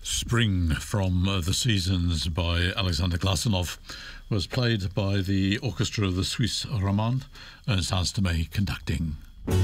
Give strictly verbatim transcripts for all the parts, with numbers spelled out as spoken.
Spring from uh, The Seasons by Alexander Glasenov was played by the orchestra of the Suisse Romande, Ernst Ansteme conducting.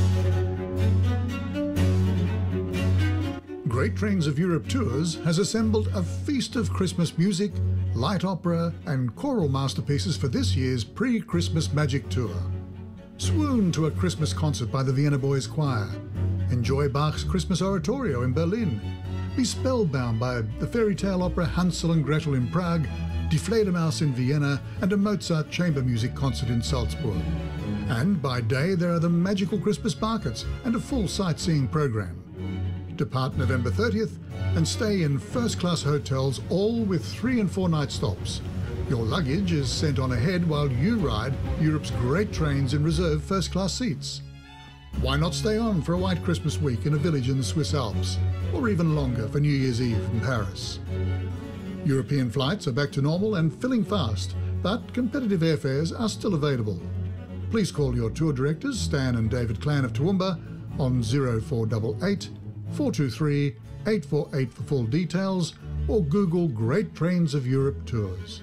Great Trains of Europe Tours has assembled a feast of Christmas music, light opera and choral masterpieces for this year's pre-Christmas Magic Tour. Swoon to a Christmas concert by the Vienna Boys Choir. Enjoy Bach's Christmas Oratorio in Berlin. Be spellbound by the fairy tale opera Hansel and Gretel in Prague, Die Fledermaus in Vienna, and a Mozart chamber music concert in Salzburg. And by day there are the magical Christmas markets and a full sightseeing program. Depart November thirtieth and stay in first-class hotels, all with three and four night stops. Your luggage is sent on ahead while you ride Europe's great trains in reserved first-class seats. Why not stay on for a white Christmas week in a village in the Swiss Alps, or even longer for New Year's Eve in Paris? European flights are back to normal and filling fast, but competitive airfares are still available. Please call your tour directors, Stan and David Clan of Toowoomba, on zero four eight eight, four two three, eight four eight for full details, or Google Great Trains of Europe Tours.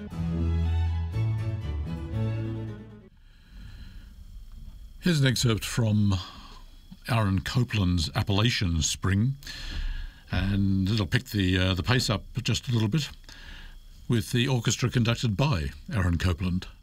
Here's an excerpt from Aaron Copland's Appalachian Spring, and it'll pick the uh, the pace up just a little bit with the orchestra conducted by Aaron Copland.